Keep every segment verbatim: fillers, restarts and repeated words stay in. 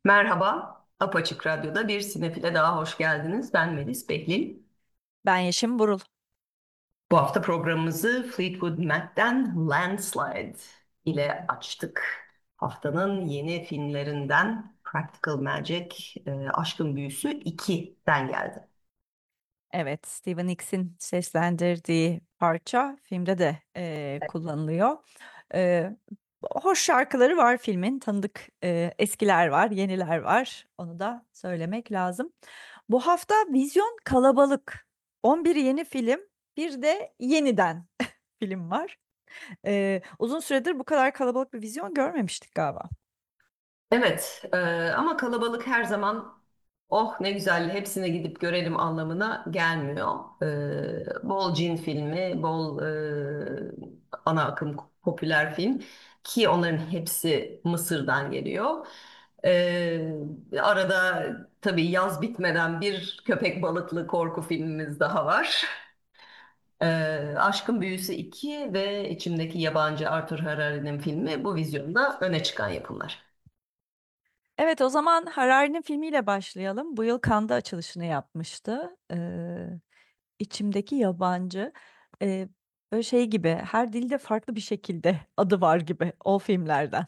Merhaba, Apaçık Radyo'da bir sinefile daha hoş geldiniz. Ben Melis Behlil. Ben Yeşim Burul. Bu hafta programımızı Fleetwood Mac'ten Landslide ile açtık. Haftanın yeni filmlerinden Practical Magic, e, Aşkın Büyüsü iki'den geldi. Evet, Stevie Nicks'in seslendirdiği parça filmde de e, kullanılıyor. E, Hoş şarkıları var filmin. Tanıdık e, eskiler var, yeniler var. Onu da söylemek lazım. Bu hafta vizyon kalabalık. on bir yeni film, bir de yeniden film var. E, uzun süredir bu kadar kalabalık bir vizyon görmemiştik galiba. Evet, e, ama kalabalık her zaman oh ne güzel hepsine gidip görelim anlamına gelmiyor. E, bol cin filmi, bol e, ana akım popüler film ki onların hepsi Mısır'dan geliyor. E, arada tabii yaz bitmeden bir köpek balıklı korku filmimiz daha var. E, Aşkın Büyüsü iki ve içimdeki yabancı Arthur Harari'nin filmi bu vizyonda öne çıkan yapımlar. Evet, o zaman Harari'nin filmiyle başlayalım. Bu yıl Cannes'da açılışını yapmıştı. Ee, içimdeki yabancı. Ee, Böyle şey gibi, her dilde farklı bir şekilde adı var gibi o filmlerden.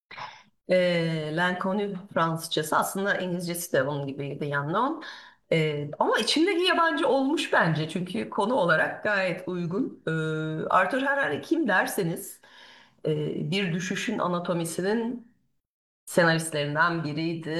E, L'inconnu Fransızcası aslında İngilizcesi de onun gibiydi Yannon. E, ama içimdeki yabancı olmuş bence çünkü konu olarak gayet uygun. E, Arthur Harari kim derseniz e, bir düşüşün anatomisinin senaristlerinden biriydi.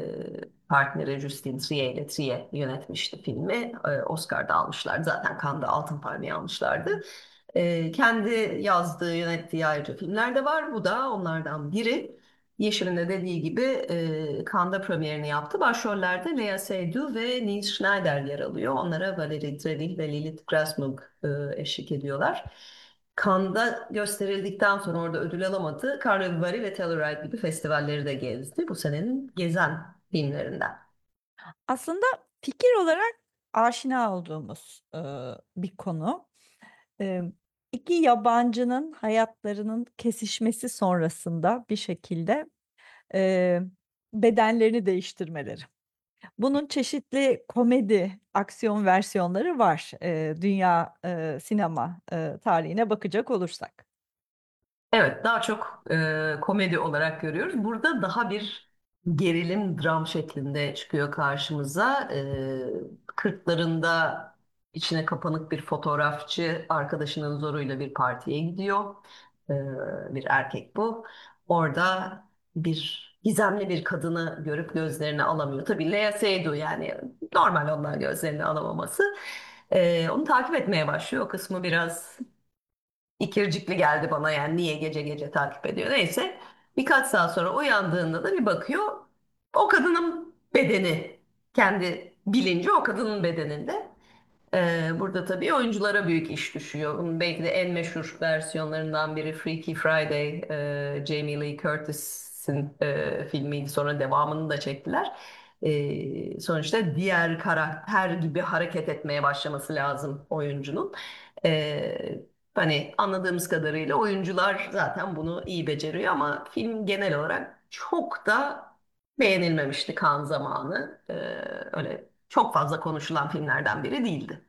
Ee, partneri Justine Triet ile Triet yönetmişti filmi. Ee, Oscar'da almışlardı. Zaten Cannes'da Altın Palmiye almışlardı. Ee, kendi yazdığı, yönettiği ayrıca filmler de var. Bu da onlardan biri. Yeşil'in de dediği gibi e, Cannes'da premierini yaptı. Başrollerde Lea Seydoux ve Nils Schneider yer alıyor. Onlara Valerie Drelil ve Lilith Grasmug e, eşlik ediyorlar. Cannes'da gösterildikten sonra orada ödül alamadı. Karlovy ve Telluride gibi festivalleri de gezdi. Bu senenin gezen filmlerinden. Aslında fikir olarak aşina olduğumuz e, bir konu. E, iki yabancının hayatlarının kesişmesi sonrasında bir şekilde e, bedenlerini değiştirmeleri. Bunun çeşitli komedi, aksiyon versiyonları var. Eee, dünya eee, sinema eee, tarihine bakacak olursak. Evet, daha çok e, komedi olarak görüyoruz. Burada daha bir gerilim dram şeklinde çıkıyor karşımıza. E, kırklarında içine kapanık bir fotoğrafçı arkadaşının zoruyla bir partiye gidiyor. E, bir erkek bu. Orada bir gizemli bir kadını görüp gözlerini alamıyor. Tabii Lea Seydoux yani normal ondan gözlerini alamaması. E, onu takip etmeye başlıyor. O kısmı biraz İkircikli geldi bana yani niye gece gece takip ediyor. Neyse birkaç saat sonra uyandığında da bir bakıyor o kadının bedeni kendi bilinci o kadının bedeninde. Ee, burada tabii oyunculara büyük iş düşüyor. Bunun belki de en meşhur versiyonlarından biri Freaky Friday, e, Jamie Lee Curtis'in e, filmiydi. Sonra devamını da çektiler. E, sonuçta diğer karakter gibi hareket etmeye başlaması lazım oyuncunun. E, Hani anladığımız kadarıyla oyuncular zaten bunu iyi beceriyor ama film genel olarak çok da beğenilmemişti kan zamanı. E, öyle çok fazla konuşulan filmlerden biri değildi.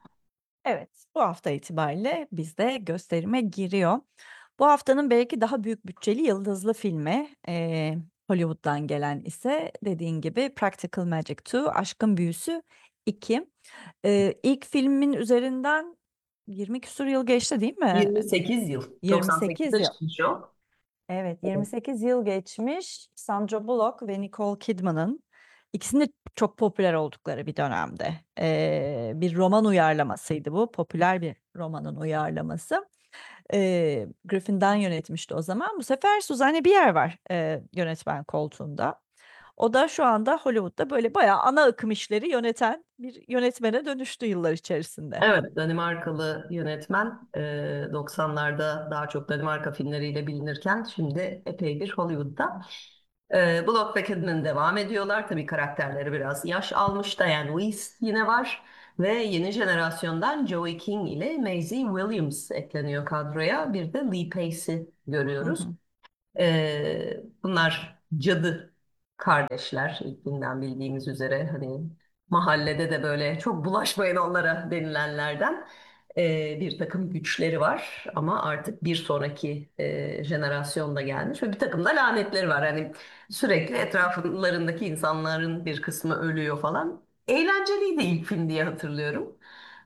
Evet, bu hafta itibariyle bizde gösterime giriyor. Bu haftanın belki daha büyük bütçeli yıldızlı filmi eee, Hollywood'dan gelen ise dediğin gibi Practical Magic iki, Aşkın Büyüsü iki. Eee ilk filmin üzerinden yirmi küsur yıl geçti değil mi? yirmi sekiz yıl. yirmi sekiz doksan sekizde yıl. çıkmış o. Evet, yirmi sekiz yıl geçmiş. Sandra Bullock ve Nicole Kidman'ın ikisinin de çok popüler oldukları bir dönemde. Ee, bir roman uyarlamasıydı bu. Popüler bir romanın uyarlaması. Ee, Griffin'den yönetmişti o zaman. Bu sefer Suzanne Bier var e, yönetmen koltuğunda. O da şu anda Hollywood'da böyle bayağı ana akım işleri yöneten bir yönetmene dönüştü yıllar içerisinde. Evet, Danimarkalı yönetmen e, doksanlarda daha çok Danimarka filmleriyle bilinirken şimdi epey bir Hollywood'da. E, Block ve Kidman devam ediyorlar. Tabii karakterleri biraz yaş almış. Diane Weiss yine var. Ve yeni jenerasyondan Joey King ile Maisie Williams ekleniyor kadroya. Bir de Lee Pace'i Hı görüyoruz. hı. E, bunlar cadı kardeşler ilkinden bildiğimiz üzere hani mahallede de böyle çok bulaşmayın onlara denilenlerden e, bir takım güçleri var ama artık bir sonraki e, jenerasyonda gelmiş ve bir takım da lanetleri var. Hani sürekli etraflarındaki insanların bir kısmı ölüyor falan. Eğlenceliydi ilk film diye hatırlıyorum.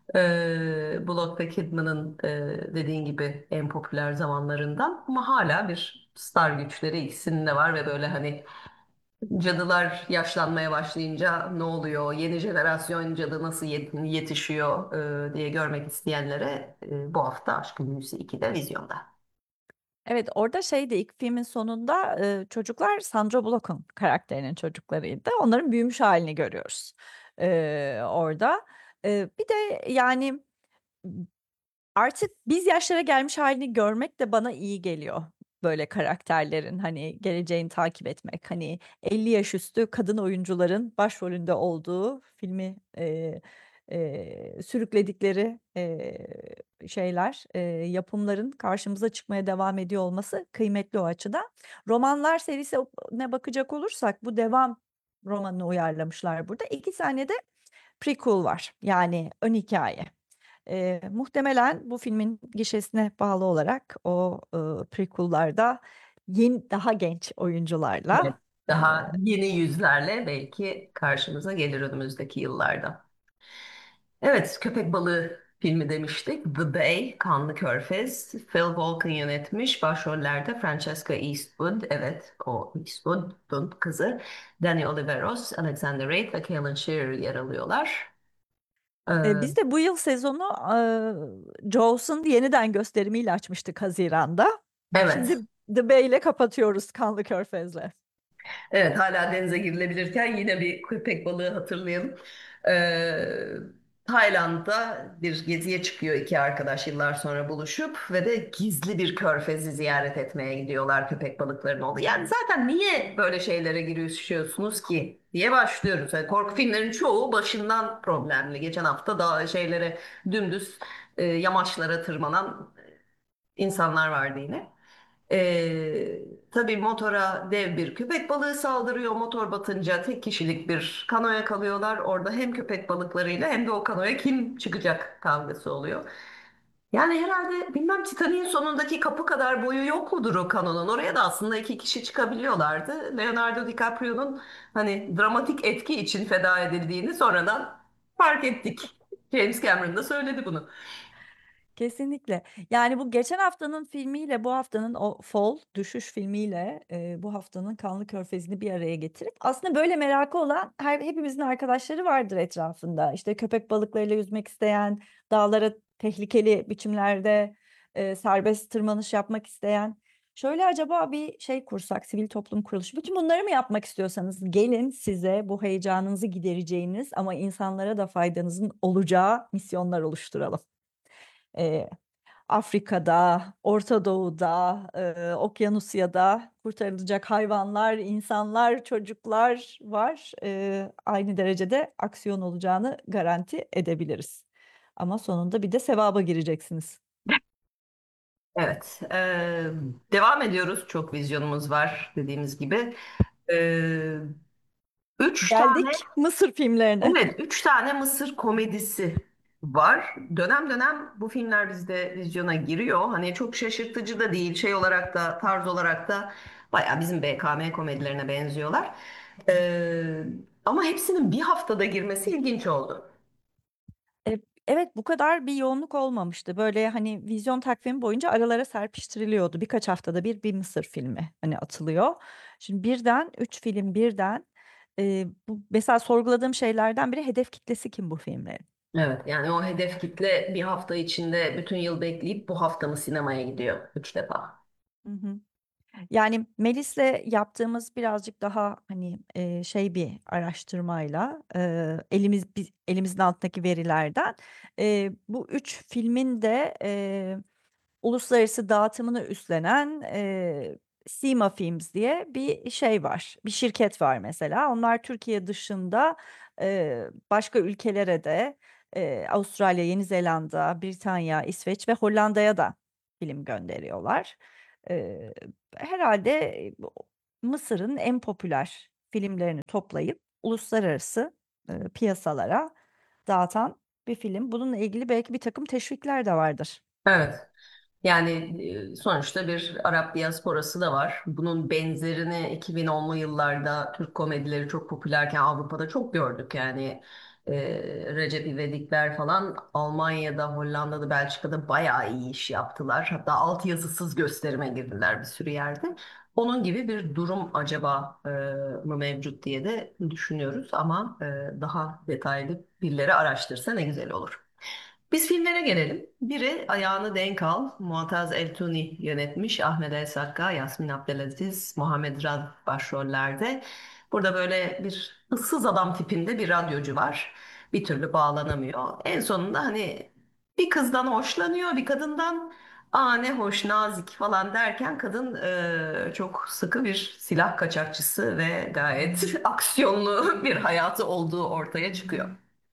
E, Bullock ve Kidman'ın e, dediğin gibi en popüler zamanlarından ama hala bir star güçleri ikisinin de var ve böyle hani cadılar yaşlanmaya başlayınca ne oluyor? Yeni jenerasyon cadı nasıl yet- yetişiyor e, diye görmek isteyenlere e, bu hafta Aşk-ı Memnu ikide vizyonda. Evet, orada şeydi, ilk filmin sonunda e, çocuklar Sandra Bullock'un karakterinin çocuklarıydı. Onların büyümüş halini görüyoruz e, orada. E, bir de yani artık biz yaşlara gelmiş halini görmek de bana iyi geliyor. Böyle karakterlerin hani geleceğini takip etmek. Hani elli yaş üstü kadın oyuncuların başrolünde olduğu filmi e, e, sürükledikleri e, şeyler, e, yapımların karşımıza çıkmaya devam ediyor olması kıymetli o açıdan. Romanlar serisine bakacak olursak bu devam romanını uyarlamışlar burada. İki tane de prequel var, yani ön hikaye. Eee, muhtemelen bu filmin gişesine bağlı olarak o e, prequel'larda yeni, daha genç Evet. oyuncularla Daha eee, yeni yüzlerle belki karşımıza gelir önümüzdeki yıllarda. Evet, Köpek Balığı filmi demiştik. The Bay, Kanlı Körfez. Phil Walken yönetmiş. Başrollerde Francesca Eastwood, evet o Eastwood'un kızı. Danny Oliveros, Alexander Wright ve Caitlin Shearer yer alıyorlar. e, Ee, biz de bu yıl sezonu e, Jaws'un yeniden gösterimiyle açmıştık Haziran'da. Şimdi evet. The Bay ile kapatıyoruz Kanlı Körfez'le. Evet, hala denize girilebilirken yine bir köpek balığı hatırlayalım. Ee, Tayland'da bir geziye çıkıyor iki arkadaş yıllar sonra buluşup ve de gizli bir körfezi ziyaret etmeye gidiyorlar köpek balıklarının olduğu. Yani zaten niye böyle şeylere girişiyorsunuz ki diye başlıyoruz. Yani korku filmlerin çoğu başından problemli. Geçen hafta da şeylere dümdüz e, yamaçlara tırmanan insanlar vardı yine. Ee, tabii motora dev bir köpek balığı saldırıyor. Motor batınca tek kişilik bir kanoya kalıyorlar. Orada hem köpek balıklarıyla hem de o kanoya kim çıkacak kavgası oluyor. Yani herhalde bilmem Titanic'in sonundaki kapı kadar boyu yok mudur o kanonun? Oraya da aslında iki kişi çıkabiliyorlardı. Leonardo DiCaprio'nun hani dramatik etki için feda edildiğini sonradan fark ettik. James Cameron da söyledi bunu. Kesinlikle. Yani bu geçen haftanın filmiyle bu haftanın o Fall düşüş filmiyle e, bu haftanın Kanlı Körfezi'ni bir araya getirip aslında böyle merakı olan her hepimizin arkadaşları vardır etrafında. İşte köpek balıklarıyla yüzmek isteyen, dağlara tehlikeli biçimlerde e, serbest tırmanış yapmak isteyen. Şöyle acaba bir şey kursak, sivil toplum kuruluşu. Bütün bunları mı yapmak istiyorsanız gelin, size bu heyecanınızı gidereceğiniz ama insanlara da faydanızın olacağı misyonlar oluşturalım. E, Afrika'da, Orta Doğu'da, e, Okyanusya'da kurtarılacak hayvanlar, insanlar, çocuklar var. E, aynı derecede aksiyon olacağını garanti edebiliriz. Ama sonunda bir de sevaba gireceksiniz. Evet, eee, devam ediyoruz. Çok vizyonumuz var dediğimiz gibi. Eee, üç tane, Geldik Mısır filmlerine. evet, üç tane Mısır komedisi var. Dönem dönem bu filmler bizde vizyona giriyor. Hani çok şaşırtıcı da değil, şey olarak da, tarz olarak da bayağı bizim B K M komedilerine benziyorlar. Eee, Ama hepsinin bir haftada girmesi ilginç oldu. E, Evet, bu kadar bir yoğunluk olmamıştı. Böyle hani vizyon takvimi boyunca aralara serpiştiriliyordu. Birkaç haftada bir bir Mısır filmi hani atılıyor. Şimdi birden üç film birden e, bu mesela sorguladığım şeylerden biri hedef kitlesi kim bu filmlerin? Evet, yani o hedef kitle bir hafta içinde bütün yıl bekleyip bu hafta mı sinemaya gidiyor üç defa. Hı hı. Yani Melis'le yaptığımız birazcık daha hani e, şey bir araştırmayla e, elimiz biz, elimizin altındaki verilerden e, bu üç filmin de e, uluslararası dağıtımını üstlenen e, Sima Films diye bir şey var. Bir şirket var mesela. Onlar Türkiye dışında e, başka ülkelere de e, Avustralya, Yeni Zelanda, Britanya, İsveç ve Hollanda'ya da film gönderiyorlar. E, Herhalde bu Mısır'ın en popüler filmlerini toplayıp uluslararası e, piyasalara dağıtan bir film. Bununla ilgili belki bir takım teşvikler de vardır. Evet. Yani e, sonuçta bir Arap diasporası da var. Bunun benzerini iki bin onlu yıllarda Türk komedileri çok popülerken Avrupa'da çok gördük. Yani e, Recep İvedikler falan Almanya'da, Hollanda'da, Belçika'da bayağı iyi iş yaptılar. Hatta altyazısız gösterime girdiler bir sürü yerde. Onun gibi bir durum acaba e, mı mevcut diye de düşünüyoruz ama e, daha detaylı birileri araştırsa ne güzel olur. Biz filmlere gelelim. Biri Ayağını Denk Al, Muattaz El-Tuni yönetmiş. Ahmet El Sakka, Yasmin Abdelaziz, Muhammed Rad başrollerde. Burada böyle bir ıssız adam tipinde bir radyocu var. Bir türlü bağlanamıyor. En sonunda hani bir kızdan hoşlanıyor, bir kadından aa ne hoş, nazik falan derken kadın e, çok sıkı bir silah kaçakçısı ve gayet aksiyonlu bir hayatı olduğu ortaya çıkıyor.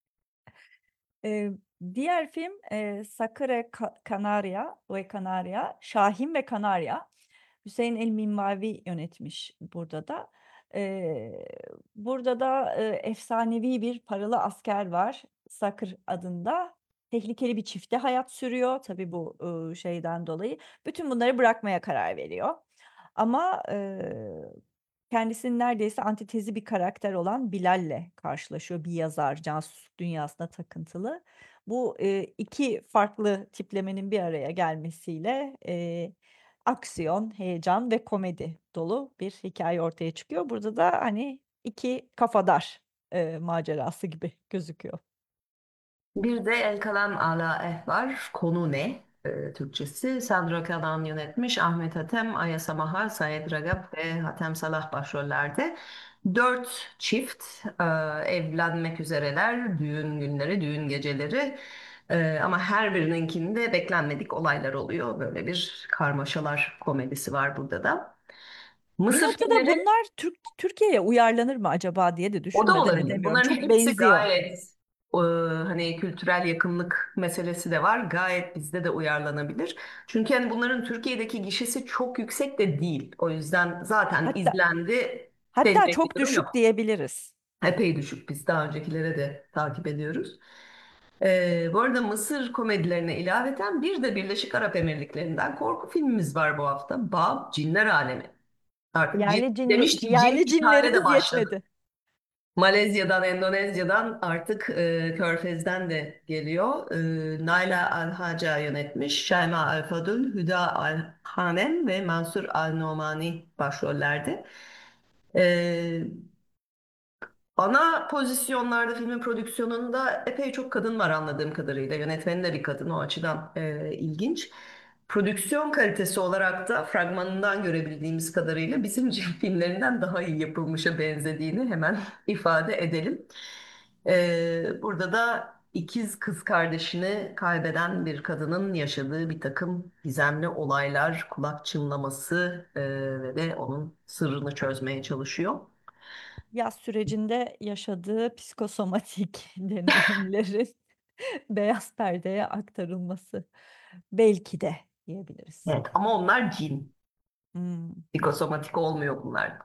Ee, Diğer film e, Sakre Ka- Kanarya ve Kanarya, Şahin ve Kanarya. Hüseyin El Minvavi yönetmiş burada da. Ee, Burada da e, efsanevi bir paralı asker var. Sakır adında. Tehlikeli bir çifte hayat sürüyor. Tabii bu e, şeyden dolayı. Bütün bunları bırakmaya karar veriyor. Ama e, kendisinin neredeyse antitezi bir karakter olan Bilal'le karşılaşıyor. Bir yazar, casusluk dünyasına takıntılı. Bu e, iki farklı tiplemenin bir araya gelmesiyle e, aksiyon, heyecan ve komedi dolu bir hikaye ortaya çıkıyor. Burada da hani iki kafadar e, macerası gibi gözüküyor. Bir de El Kalam Ala Eh var. Konu ne? Ee, Türkçesi. Sandra Kalan yönetmiş. Ahmet Hatem, Aya Samahar, Sayed Ragab ve Hatem Salah başrollerde. Dört çift e, evlenmek üzereler. Düğün günleri, düğün geceleri. E, ama her birininkinde beklenmedik olaylar oluyor. Böyle bir karmaşalar komedisi var burada da. Bir Mısır noktada filmleri bunlar Türk Türkiye'ye uyarlanır mı acaba diye de o da düşünmeden olabilir. edemiyorum. Bunların Çok hepsi benziyor. gayet e, hani kültürel yakınlık meselesi de var. Gayet bizde de uyarlanabilir. Çünkü hani bunların Türkiye'deki gişesi çok yüksek de değil. O yüzden zaten Hatta izlendi hatta denecek bir çok durum düşük yok. diyebiliriz. Epey düşük. Biz daha öncekilere de takip ediyoruz. E, bu arada Mısır komedilerine ilaveten bir de Birleşik Arap Emirlikleri'nden korku filmimiz var bu hafta. Bab Cinler Alemi. Artık cin, Yerli cinli, demiş ki cin yerli işare de cinlerimiz başladı. yetmedi. Malezya'dan, Endonezya'dan artık e, Körfez'den de geliyor. E, Naila Al-Haca yönetmiş. Şeyma Al-Fadıl, Hüda Al-Hanem ve Mansur Al-Nomani başrollerde. E, Ana pozisyonlarda filmin prodüksiyonunda epey çok kadın var anladığım kadarıyla. Yönetmeni de bir kadın o açıdan e, ilginç. Prodüksiyon kalitesi olarak da fragmanından görebildiğimiz kadarıyla bizim Cem filmlerinden daha iyi yapılmışa benzediğini hemen ifade edelim. E, burada da ikiz kız kardeşini kaybeden bir kadının yaşadığı bir takım gizemli olaylar, kulak çınlaması e, ve de onun sırrını çözmeye çalışıyor. Yaz sürecinde yaşadığı psikosomatik deneyimlerin beyaz perdeye aktarılması belki de diyebiliriz. Evet, ama onlar cin. Hmm, Psikosomatik olmuyor bunlar.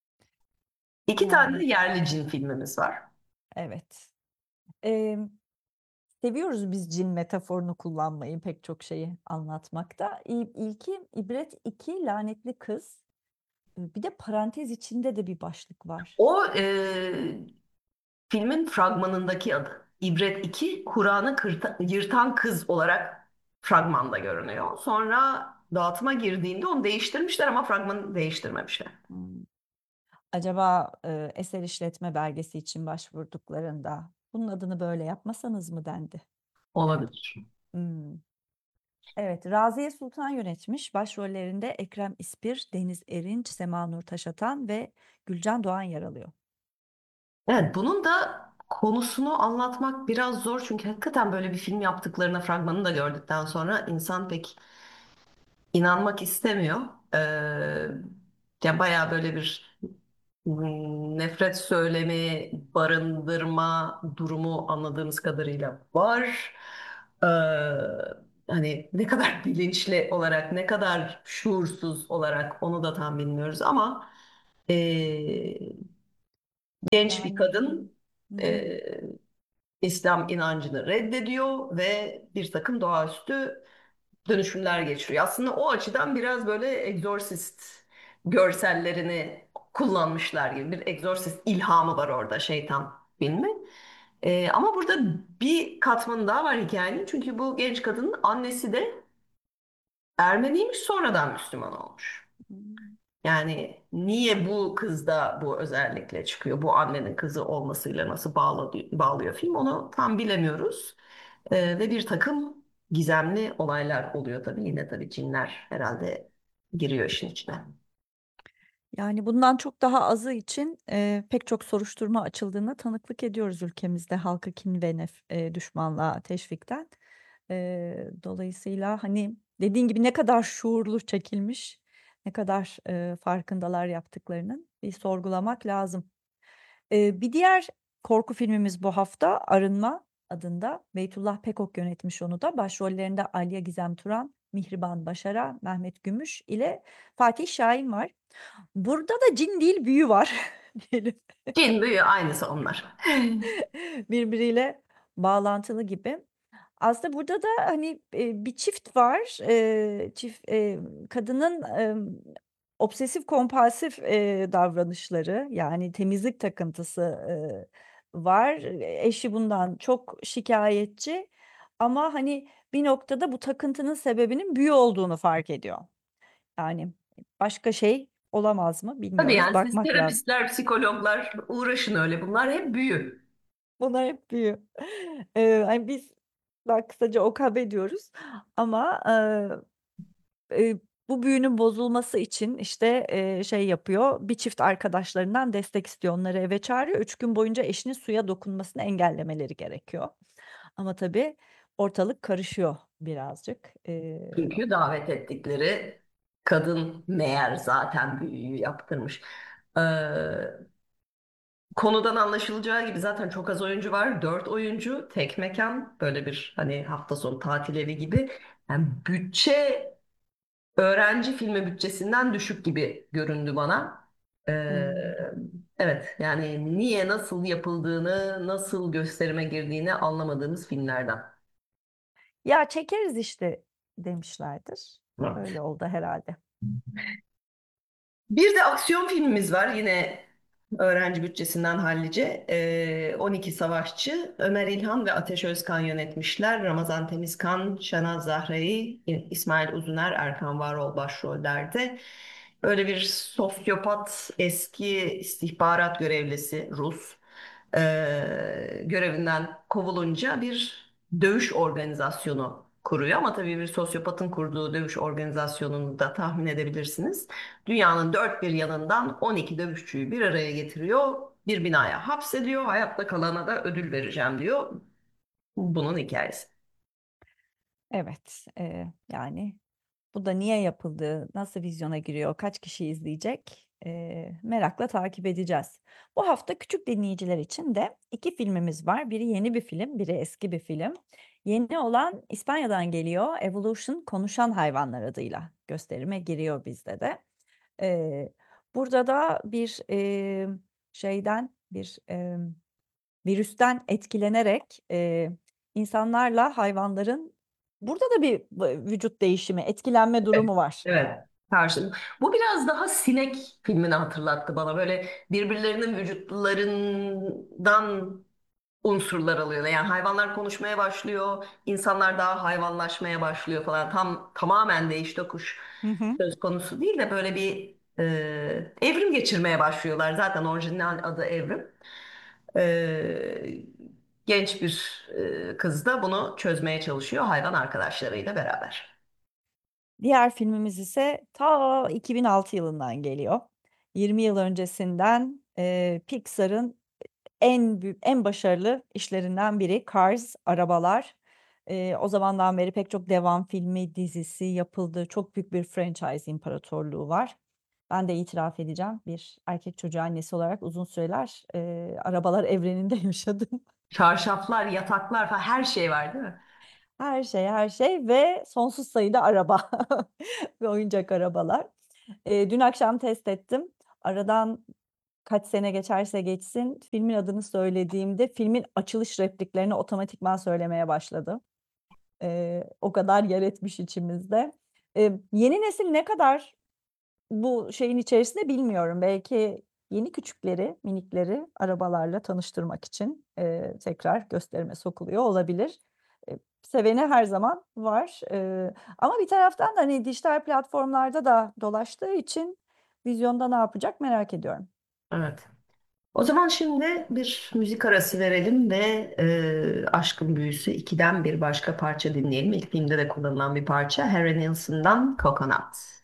İki tane de yani yerli cin filmimiz var. evet. Ee, Seviyoruz biz cin metaforunu kullanmayı pek çok şeyi anlatmakta. İ- İlki İbret iki Lanetli Kız. Bir de parantez içinde de bir başlık var. O e, filmin fragmanındaki adı. İbret iki, Kur'an'ı kırta- yırtan kız olarak fragmanda görünüyor. Sonra dağıtıma girdiğinde onu değiştirmişler ama fragmanı değiştirmemişler. Hmm. Acaba e, eser işletme belgesi için başvurduklarında bunun adını böyle yapmasanız mı dendi? Olabilir. Hmm. Evet, Raziye Sultan yönetmiş. Başrollerinde Ekrem İspir, Deniz Erinç, Sema Nur Taşatan ve Gülcan Doğan yer alıyor. Evet, bunun da konusunu anlatmak biraz zor çünkü hakikaten böyle bir film yaptıklarına fragmanını da gördükten sonra insan pek inanmak istemiyor. Ee, Ya bayağı böyle bir hmm, nefret söylemi barındırma durumu anladığımız kadarıyla var. Ee, Hani ne kadar bilinçli olarak, ne kadar şuursuz olarak onu da tam bilmiyoruz ama ee, Genç bir Yani. kadın Hı hı. e, İslam inancını reddediyor ve bir takım doğaüstü dönüşümler geçiriyor. Aslında o açıdan biraz böyle Exorcist görsellerini kullanmışlar gibi bir Exorcist ilhamı var orada, şeytan filmi. Ee, ama burada bir katmanı daha var hikayenin. Çünkü bu genç kadının annesi de Ermeniymiş, sonradan Müslüman olmuş. Yani niye bu kızda bu özellikle çıkıyor? Bu annenin kızı olmasıyla nasıl bağlıyor, bağlıyor film, onu tam bilemiyoruz. Ee, ve bir takım gizemli olaylar oluyor tabii. Yine tabii cinler herhalde giriyor işin içine. Yani bundan çok daha azı için e, pek çok soruşturma açıldığına tanıklık ediyoruz ülkemizde halkı kin ve nef e, düşmanlığa teşvikten. E, dolayısıyla hani dediğin gibi ne kadar şuurlu çekilmiş, ne kadar e, farkındalar yaptıklarının bir sorgulamak lazım. E, bir diğer korku filmimiz bu hafta Arınma adında. Beytullah Pekok yönetmiş onu da. Başrollerinde Aliye Gizem Turan, Mihriban Başara, Mehmet Gümüş ile Fatih Şahin var. Burada da cin değil büyü var diyelim. Cin, büyü aynısı onlar. Birbiriyle bağlantılı gibi. Aslında burada da hani e, bir çift var. E, çift e, kadının e, obsesif kompulsif e, davranışları yani temizlik takıntısı e, var. Eşi bundan çok şikayetçi ama hani bir noktada bu takıntının sebebinin büyü olduğunu fark ediyor. Yani başka şey olamaz mı Tabii bilmiyoruz. yani siz Bakmak lazım. terapistler, psikologlar uğraşın öyle. Bunlar hep büyü. Bunlar hep büyü. Eee, hani, biz daha kısaca okab ediyoruz ama, eee, eee, bu büyünün bozulması için, işte, eee, şey yapıyor, bir çift arkadaşlarından destek istiyor, onları eve çağırıyor. Üç gün boyunca eşinin suya dokunmasını engellemeleri gerekiyor. Ama tabii ortalık karışıyor birazcık. Eee Çünkü davet ettikleri kadın meğer zaten büyüyü yaptırmış. Ee, Konudan anlaşılacağı gibi zaten çok az oyuncu var. Dört oyuncu, tek mekan, böyle bir hani hafta sonu tatil evi gibi. Yani bütçe öğrenci filmi bütçesinden düşük gibi göründü bana. Ee, Hımm. evet, yani niye, nasıl yapıldığını, nasıl gösterime girdiğini anlamadığımız filmlerden. Ya, çekeriz işte demişlerdir. Evet. Öyle oldu herhalde. Bir de aksiyon filmimiz var yine öğrenci bütçesinden hallice. Ee, on iki Savaşçı. Ömer İlhan ve Ateş Özkan yönetmişler. Ramazan Temizkan, Şenaz Zahrai, İsmail Uzuner, Erkan Varol başrollerde. Böyle bir sosyopat, eski istihbarat görevlisi Rus e, görevinden kovulunca bir dövüş organizasyonu kuruyor. Ama tabii bir sosyopatın kurduğu dövüş organizasyonunu da tahmin edebilirsiniz. Dünyanın dört bir yanından on iki dövüşçüyü bir araya getiriyor. Bir binaya hapsediyor. Hayatta kalana da ödül vereceğim diyor. Bunun hikayesi. Evet, eee, yani bu da niye yapıldı, nasıl vizyona giriyor, kaç kişi izleyecek, eee, merakla takip edeceğiz. Bu hafta küçük dinleyiciler için de iki filmimiz var. Biri yeni bir film, biri eski bir film. Yeni olan İspanya'dan geliyor. Evolution Konuşan Hayvanlar adıyla gösterime giriyor bizde de. Eee, burada da bir eee, şeyden bir emm, virüsten etkilenerek eee, insanlarla hayvanların burada da bir v vücut değişimi, etkilenme Evet. durumu var. Evet. Karşı. Bu biraz daha sinek filmini hatırlattı bana. Böyle birbirlerinin vücutlarından unsurlar alıyor. Yani hayvanlar konuşmaya başlıyor, insanlar daha hayvanlaşmaya başlıyor falan. Tam tamamen değiş tokuş Hı hı. söz konusu değil de böyle bir e, evrim geçirmeye başlıyorlar. Zaten orijinal adı Evrim. E, Genç bir e, kız da bunu çözmeye çalışıyor hayvan arkadaşlarıyla beraber. Diğer filmimiz ise ta iki bin altı yılından geliyor. yirmi yıl öncesinden, eee, Pixar'ın en büyük, en başarılı işlerinden biri Cars, Arabalar. Eee, o zamandan beri pek çok devam filmi, dizisi yapıldı. Çok büyük bir franchise imparatorluğu var. Ben de itiraf edeceğim, bir erkek çocuğu annesi olarak uzun süreler, eee, arabalar evreninde yaşadım. Çarşaflar, yataklar falan, her şey var değil mi? Her şey, her şey ve sonsuz sayıda araba ve oyuncak arabalar. Eee, dün akşam test ettim. Aradan kaç sene geçerse geçsin filmin adını söylediğimde filmin açılış repliklerini otomatikman söylemeye başladı. Ee, o kadar yer etmiş içimizde. Ee, yeni nesil ne kadar bu şeyin içerisinde bilmiyorum. Belki yeni küçükleri, minikleri arabalarla tanıştırmak için e, tekrar gösterime sokuluyor olabilir. E, seveni her zaman var. E, ama bir taraftan da hani dijital platformlarda da dolaştığı için vizyonda ne yapacak merak ediyorum. Evet. O zaman şimdi bir müzik arası verelim ve e, Aşkın Büyüsü ikiden bir başka parça dinleyelim. İlk filmde de kullanılan bir parça. Harry Nilsson'dan Coconut.